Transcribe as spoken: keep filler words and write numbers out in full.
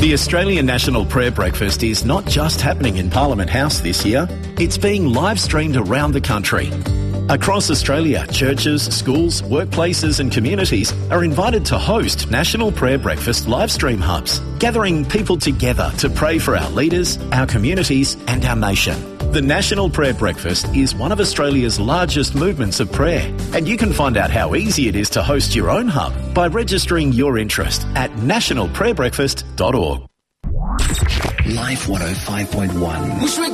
The Australian National Prayer Breakfast is not just happening in Parliament House this year, it's being live streamed around the country. Across Australia, churches, schools, workplaces and communities are invited to host National Prayer Breakfast live stream hubs, gathering people together to pray for our leaders, our communities and our nation. The National Prayer Breakfast is one of Australia's largest movements of prayer, and you can find out how easy it is to host your own hub by registering your interest at national prayer breakfast dot org. Life one oh five point one.